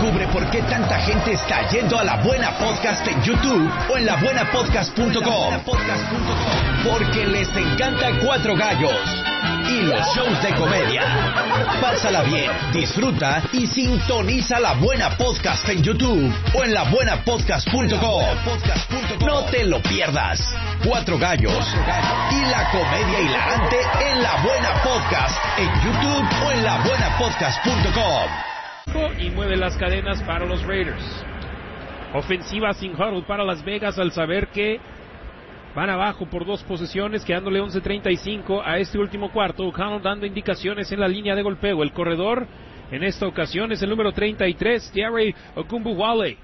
Descubre por qué tanta gente está yendo a La Buena Podcast en YouTube o en labuenapodcast.com. Porque les encanta Cuatro Gallos y los shows de comedia. Pásala bien, disfruta y sintoniza La Buena Podcast en YouTube o en labuenapodcast.com. No te lo pierdas. Cuatro Gallos y la comedia hilarante en La Buena Podcast en YouTube o en labuenapodcast.com. Y mueve las cadenas para los Raiders. Ofensiva sin huddle para Las Vegas al saber que van abajo por 2 posesiones, quedándole 11:35 a este último cuarto. O'Connell dando indicaciones en la línea de golpeo. El corredor en esta ocasión es el número 33, Tiare Ogunbowale.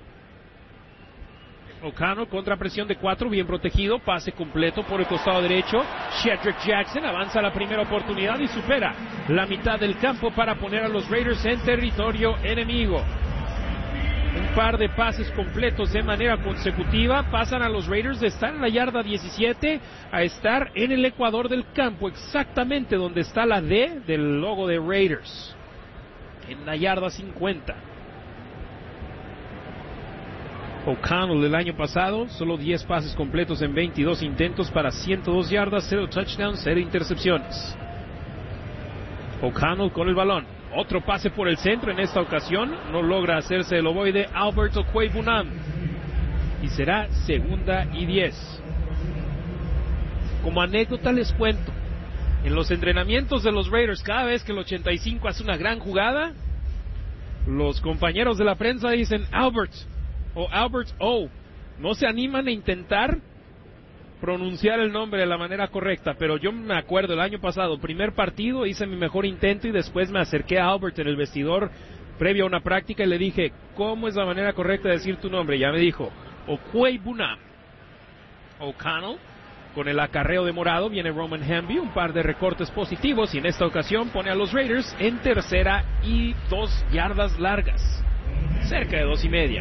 O'Connell contra presión de 4, bien protegido, pase completo por el costado derecho. Shedrick Jackson avanza a la primera oportunidad y supera la mitad del campo para poner a los Raiders en territorio enemigo. Un par de pases completos de manera consecutiva pasan a los Raiders de estar en la yarda 17 a estar en el ecuador del campo, exactamente donde está la D del logo de Raiders, en la yarda 50. O'Connell el año pasado, solo 10 pases completos en 22 intentos para 102 yardas, 0 touchdowns, 0 intercepciones. O'Connell con el balón. Otro pase por el centro en esta ocasión. No logra hacerse el ovoide Albert Okwuegbunam. Y será 2nd y 10. Como anécdota les cuento, en los entrenamientos de los Raiders, cada vez que el 85 hace una gran jugada, los compañeros de la prensa dicen Albert O. No se animan a intentar pronunciar el nombre de la manera correcta, pero yo me acuerdo el año pasado, primer partido, hice mi mejor intento y después me acerqué a Albert en el vestidor previo a una práctica y le dije, ¿cómo es la manera correcta de decir tu nombre? Y ya me dijo, Okwuegbunam. O'Connell, con el acarreo de morado, viene Roman Hamby, un par de recortes positivos y en esta ocasión pone a los Raiders en 3rd y 2 yardas largas, cerca de 2.5.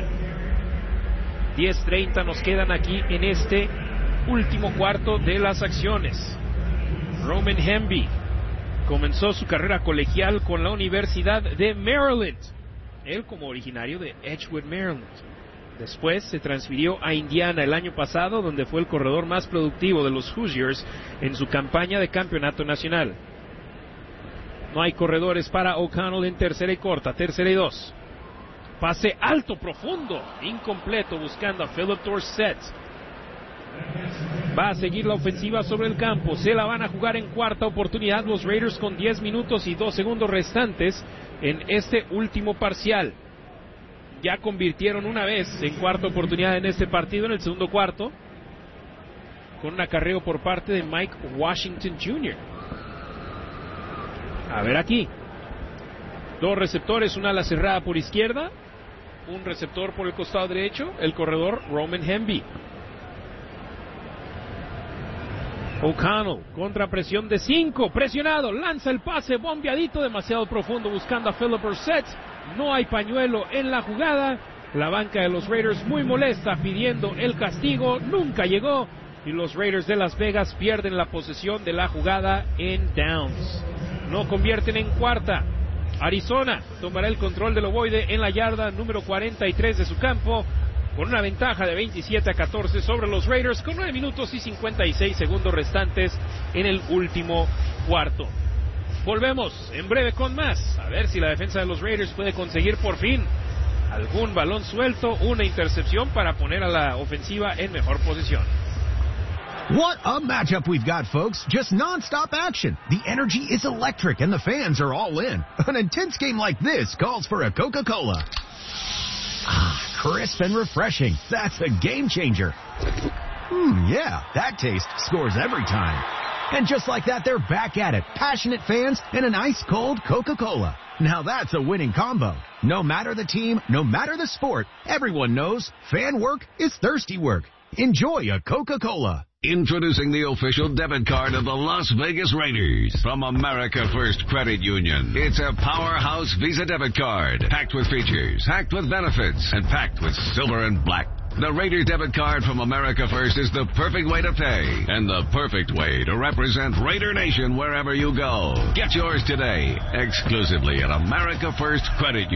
10:30 nos quedan aquí en este último cuarto de las acciones. Roman Hamby comenzó su carrera colegial con la Universidad de Maryland, él como originario de Edgewood, Maryland. Después se transfirió a Indiana el año pasado, donde fue el corredor más productivo de los Hoosiers en su campaña de campeonato nacional. No hay corredores para O'Connell en 3rd y corta, 3rd y 2. Pase alto, profundo, incompleto, buscando a Philip Dorsett. Va a seguir la ofensiva sobre el campo. Se la van a jugar en 4ª oportunidad los Raiders con 10 minutos y 2 segundos restantes en este último parcial. Ya convirtieron una vez en 4ª oportunidad en este partido, en el segundo cuarto, con un acarreo por parte de Mike Washington Jr. A ver aquí. 2 receptores, una ala cerrada por izquierda, un receptor por el costado derecho, el corredor Roman Hamby. O'Connell contra presión de 5, presionado, lanza el pase bombeadito, demasiado profundo, buscando a Philip Dorsett. No hay pañuelo en la jugada. La banca de los Raiders muy molesta, pidiendo el castigo. Nunca llegó y los Raiders de Las Vegas pierden la posesión de la jugada en downs. No convierten en 4ª. Arizona tomará el control del ovoide en la yarda número 43 de su campo, con una ventaja de 27-14 sobre los Raiders, con 9 minutos y 56 segundos restantes en el último cuarto. Volvemos en breve con más, a ver si la defensa de los Raiders puede conseguir por fin algún balón suelto, una intercepción para poner a la ofensiva en mejor posición. What a matchup we've got, folks. Just non-stop action. The energy is electric and the fans are all in. An intense game like this calls for a Coca-Cola. Ah, crisp and refreshing. That's a game changer. Yeah, that taste scores every time. And just like that, they're back at it. Passionate fans and an ice-cold Coca-Cola. Now that's a winning combo. No matter the team, no matter the sport, everyone knows fan work is thirsty work. Enjoy a Coca-Cola. Introducing the official debit card of the Las Vegas Raiders from America First Credit Union. It's a powerhouse Visa debit card, packed with features, packed with benefits, and packed with silver and black. The Raider debit card from America First is the perfect way to pay and the perfect way to represent Raider Nation wherever you go. Get yours today, exclusively at America First Credit Union.